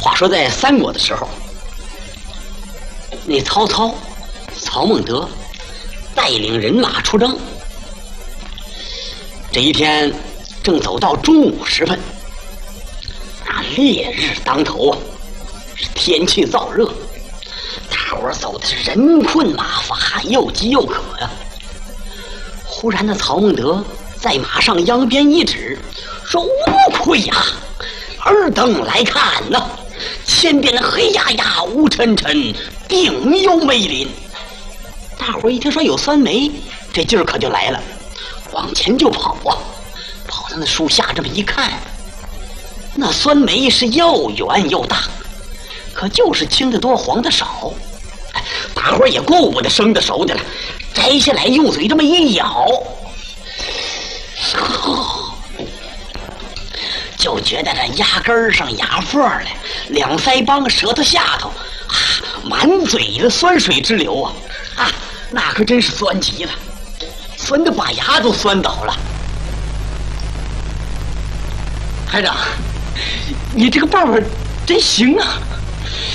话说在三国的时候，那曹操曹孟德带领人马出征。这一天正走到中午时分，那烈日当头啊，是天气燥热，大伙儿走的是人困马乏，又饥又渴呀。忽然那曹孟德在马上扬鞭一指，说：“乌亏呀，尔等来看呐！前边黑压压，乌沉沉，定有梅林。”大伙儿一听说有酸梅，这劲儿可就来了，往前就跑啊！跑到那树下这么一看，那酸梅是又圆又大，可就是青的多，黄的少。大伙儿也顾不得生的熟的了，摘下来用嘴这么一咬，就觉得这牙根上牙缝来，两腮帮舌头下头满嘴的酸水直流啊！那可真是酸极了，酸的把牙都酸倒了。台长，你这个办法真行啊！